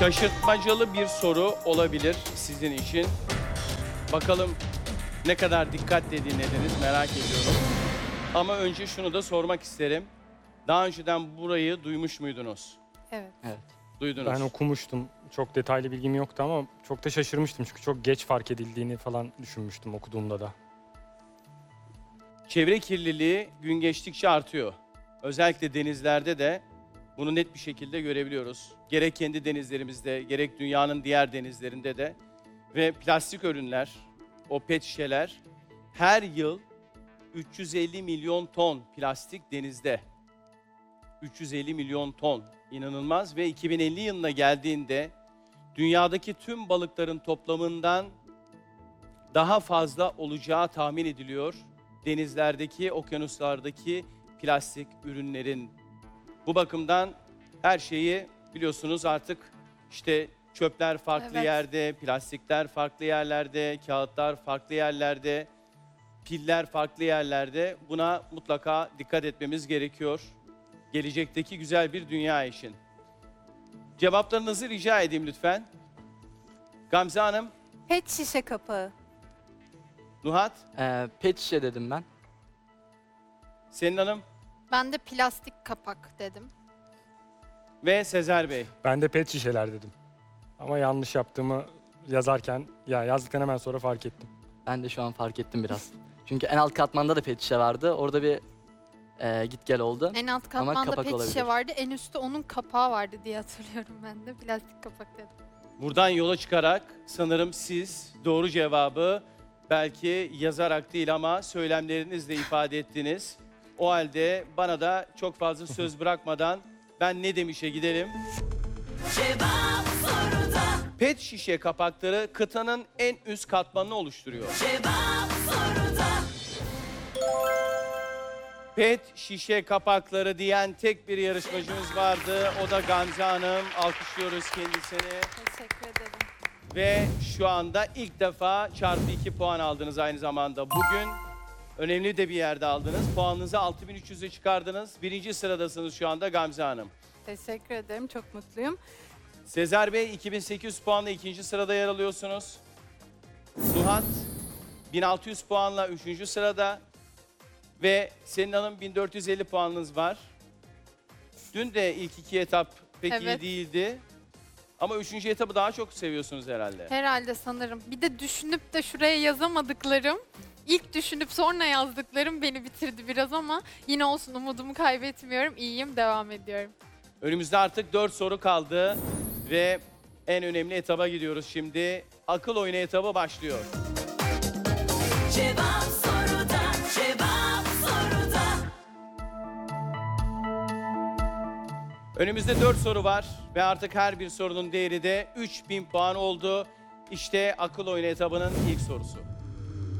Şaşırtmacalı bir soru olabilir sizin için. Bakalım ne kadar dikkatle dinlediniz merak ediyorum. Ama önce şunu da sormak isterim. Daha önceden burayı duymuş muydunuz? Evet. Evet. Duydunuz. Ben okumuştum. Çok detaylı bilgim yoktu ama çok da şaşırmıştım. Çünkü çok geç fark edildiğini falan düşünmüştüm okuduğumda da. Çevre kirliliği gün geçtikçe artıyor. Özellikle denizlerde de bunu net bir şekilde görebiliyoruz. Gerek kendi denizlerimizde, gerek dünyanın diğer denizlerinde de. Ve plastik ürünler, o pet şişeler her yıl 350 milyon ton plastik denizde. 350 milyon ton. İnanılmaz ve 2050 yılına geldiğinde dünyadaki tüm balıkların toplamından daha fazla olacağı tahmin ediliyor. Denizlerdeki, okyanuslardaki plastik ürünlerin. Bu bakımdan her şeyi biliyorsunuz artık işte çöpler farklı Evet. yerde, plastikler farklı yerlerde, kağıtlar farklı yerlerde, piller farklı yerlerde. Buna mutlaka dikkat etmemiz gerekiyor. Gelecekteki güzel bir dünya için. Cevaplarınızı rica edeyim lütfen. Gamze Hanım, Pet şişe kapağı. Nuhat, Pet şişe dedim ben. Selin Hanım Ben de plastik kapak dedim. ve Sezer Bey. Ben de pet şişeler dedim. Ama yanlış yaptığımı yazarken, yazdıktan hemen sonra fark ettim. Ben de şu an fark ettim biraz. Çünkü en alt katmanda da pet şişe vardı. Orada bir git gel oldu. En alt Ama katmanda kapak pet şişe olabilir. vardı. En üstte onun kapağı vardı diye hatırlıyorum ben de. Plastik kapak dedim. Buradan yola çıkarak sanırım siz doğru cevabı belki yazarak değil ama söylemlerinizle ifade ettiniz. O halde bana da çok fazla söz bırakmadan ben ne demişe gidelim. Cevap soruda, Pet şişe kapakları kıtanın en üst katmanını oluşturuyor. cevap soruda. Pet şişe kapakları diyen tek bir yarışmacımız vardı. O da Gamze Hanım. Alkışlıyoruz kendisini. Teşekkür ederim. Ve şu anda ilk defa çarpı 2 puan aldınız aynı zamanda. Bugün önemli de bir yerde aldınız. Puanınızı 6300'e çıkardınız. Birinci sıradasınız şu anda Gamze Hanım. Teşekkür ederim. Çok mutluyum. Sezer Bey 2800 puanla ikinci sırada yer alıyorsunuz. Suhat 1600 puanla üçüncü sırada. Ve Selin Hanım 1450 puanınız var. Dün de ilk iki etap pek iyi Evet. değildi. Ama üçüncü etabı daha çok seviyorsunuz herhalde. Herhalde sanırım. Bir de düşünüp de şuraya yazamadıklarım, ilk düşünüp sonra yazdıklarım beni bitirdi biraz ama yine olsun umudumu kaybetmiyorum. İyiyim, devam ediyorum. Önümüzde artık 4 soru kaldı ve en önemli etaba gidiyoruz şimdi. Akıl oyunu etabı başlıyor. Cevap soruda, cevap soruda. Önümüzde 4 soru var ve artık her bir sorunun değeri de 3000 puan oldu. İşte akıl oyunu etabının ilk sorusu.